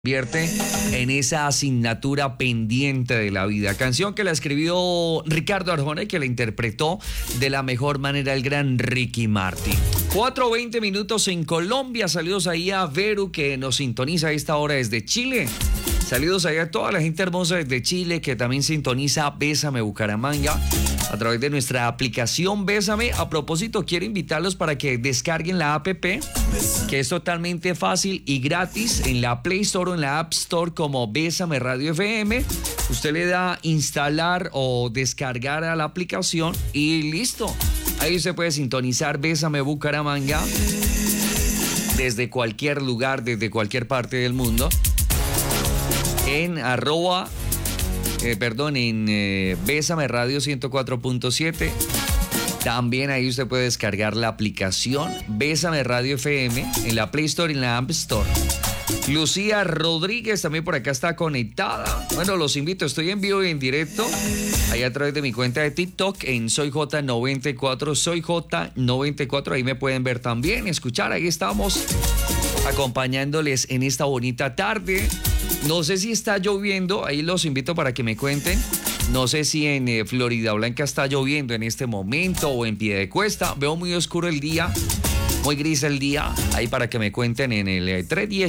Convierte en esa asignatura pendiente de la vida. Canción que la escribió Ricardo Arjona y que la interpretó de la mejor manera el gran Ricky Martin. 4:20 minutos en Colombia. Saludos ahí a Veru, que nos sintoniza a esta hora desde Chile. Saludos ahí a toda la gente hermosa desde Chile que también sintoniza Bésame Bucaramanga a través de nuestra aplicación Bésame. A propósito, quiero invitarlos para que descarguen la app, que es totalmente fácil y gratis en la Play Store o en la App Store como Bésame Radio FM. Usted le da instalar o descargar a la aplicación y listo. Ahí usted puede sintonizar Bésame Bucaramanga desde cualquier lugar, desde cualquier parte del mundo. En Bésame Radio 104.7. También ahí usted puede descargar la aplicación Bésame Radio FM en la Play Store y en la App Store. Lucía Rodríguez también por acá está conectada. Bueno, los invito, estoy en vivo y en directo ahí a través de mi cuenta de TikTok en SoyJ94, SoyJ94, ahí me pueden ver también, escuchar, ahí estamos acompañándoles en esta bonita tarde. No sé si está lloviendo, ahí los invito para que me cuenten. No sé si en Florida Blanca está lloviendo en este momento o en Piedecuesta. Veo muy oscuro el día, muy gris el día. Ahí para que me cuenten en el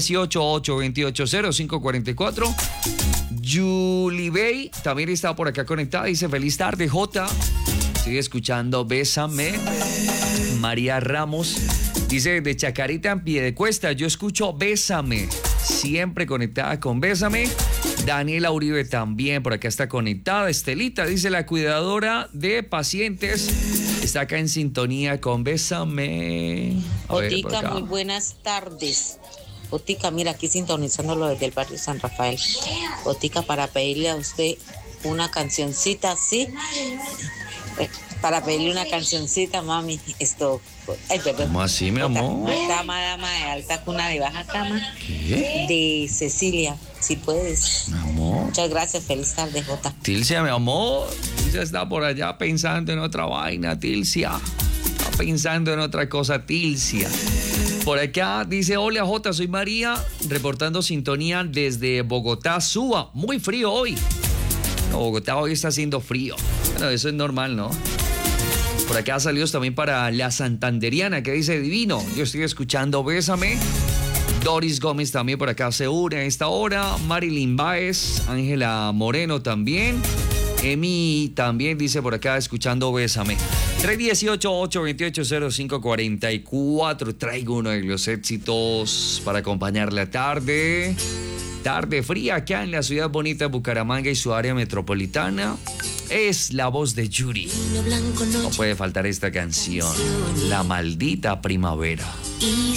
318-828-0544. Julie Bay también está por acá conectada. Dice, feliz tarde, Jota. Sigue escuchando Bésame. María Ramos dice, de Chacarita en Piedecuesta, yo escucho Bésame. Siempre conectada con Bésame. Daniela Uribe también por acá está conectada. Estelita dice, la cuidadora de pacientes está acá en sintonía con Bésame. Otica, muy buenas tardes. Otica, mira, aquí sintonizándolo desde el barrio San Rafael. Otica, para pedirle a usted una cancioncita, ¿sí? Para pedirle una cancioncita, mami. Ay, perdón. ¿Cómo así, mi amor? Dama de alta cuna de baja cama. ¿Qué? De Cecilia, si puedes. Mi amor. Muchas gracias, feliz tarde, Jota. Tilcia, mi amor. Tilcia está por allá pensando en otra vaina, Tilcia. Está pensando en otra cosa, Tilcia. Por acá dice, hola Jota, soy María, reportando sintonía desde Bogotá, Suba. Muy frío hoy. No, Bogotá hoy está haciendo frío. Bueno, eso es normal, ¿no? Por acá saludos también para la santanderiana que dice, divino, yo estoy escuchando Bésame. Doris Gómez también por acá se une a esta hora. Marilyn Báez, Ángela Moreno también. Emi también dice por acá escuchando Bésame. 318-828-0544. Traigo uno de los éxitos para acompañar la tarde. Tarde fría acá en la ciudad bonita de Bucaramanga y su área metropolitana. Es la voz de Yuri. No puede faltar esta canción, La Maldita Primavera.